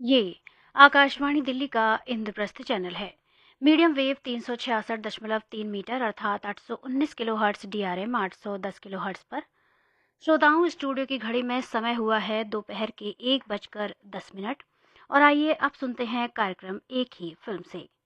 ये आकाशवाणी दिल्ली का इंद्रप्रस्थ चैनल है। मीडियम वेव 366.3 मीटर अर्थात 819 किलोहर्ट्ज़ DRM 810 किलोहर्ट्ज़ पर। श्रोताओं, स्टूडियो की घड़ी में समय हुआ है दोपहर के 1:10 और आइए अब सुनते हैं कार्यक्रम एक ही फिल्म से।